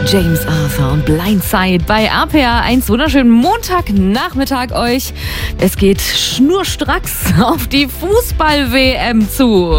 James Arthur und Blindside bei RPR 1. Wunderschönen Montagnachmittag euch. Es geht schnurstracks auf die Fußball-WM zu.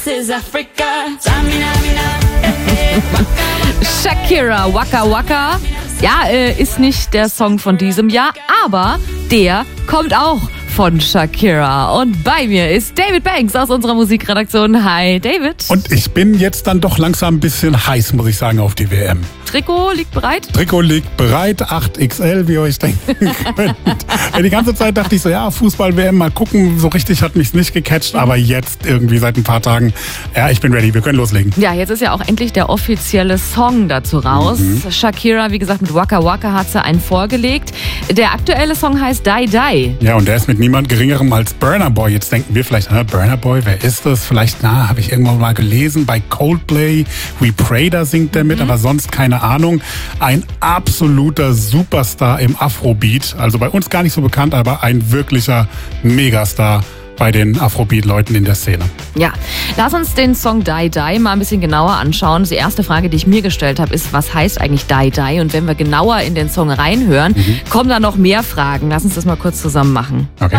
Shakira, Waka Waka. Ja, ist nicht der Song von diesem Jahr, aber der kommt auch von Shakira. Und bei mir ist David Banks aus unserer Musikredaktion. Hi, David. Und ich bin jetzt dann doch langsam ein bisschen heiß, muss ich sagen, auf die WM. Trikot liegt bereit? Trikot liegt bereit, 8XL, wie ihr euch denken könnt. Ja, die ganze Zeit dachte ich so, ja, Fußball-WM, mal gucken. So richtig hat mich's nicht gecatcht, aber jetzt irgendwie seit ein paar Tagen, ja, ich bin ready, wir können loslegen. Ja, jetzt ist ja auch endlich der offizielle Song dazu raus. Shakira, wie gesagt, mit Waka Waka hat sie einen vorgelegt. Der aktuelle Song heißt Die Die. Ja, und der ist mit niemand Geringerem als Burna Boy. Jetzt denken wir vielleicht, Burna Boy, wer ist das? Vielleicht, habe ich irgendwann mal gelesen, bei Coldplay, We Pray, da singt der mit, aber sonst keine Ahnung. Ein absoluter Superstar im Afrobeat. Also bei uns gar nicht so bekannt, aber ein wirklicher Megastar bei den Afrobeat-Leuten in der Szene. Ja, lass uns den Song Die Die mal ein bisschen genauer anschauen. Die erste Frage, die ich mir gestellt habe, ist, was heißt eigentlich Die Die? Und wenn wir genauer in den Song reinhören, kommen da noch mehr Fragen. Lass uns das mal kurz zusammen machen. Okay.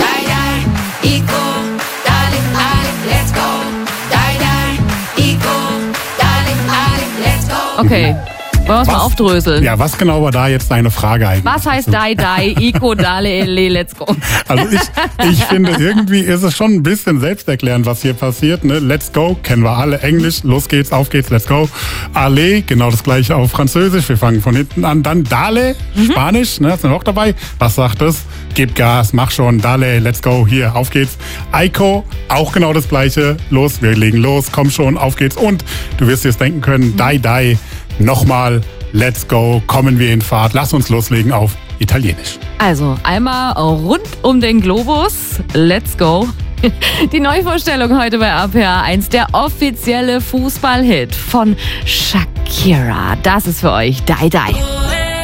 Okay. Wollen wir es mal aufdröseln? Ja, was genau war da jetzt deine Frage eigentlich? Was heißt Die Die, Iko, Dale, Ele, Let's Go? Also ich finde, irgendwie ist es schon ein bisschen selbsterklärend, was hier passiert. Ne? Let's Go, kennen wir alle. Englisch, los geht's, auf geht's, let's go. Ale, genau das gleiche auf Französisch. Wir fangen von hinten an. Dann Dale, Spanisch, ne, das sind wir auch dabei. Was sagt es? Gib Gas, mach schon, Dale, let's go, hier, auf geht's. Aiko, auch genau das gleiche. Los, wir legen los, komm schon, auf geht's. Und du wirst dir es denken können, Die Die. Nochmal, let's go, kommen wir in Fahrt. Lass uns loslegen auf Italienisch. Also, einmal rund um den Globus, let's go. Die Neuvorstellung heute bei RPR 1, der offizielle Fußballhit von Shakira. Das ist für euch Die Die.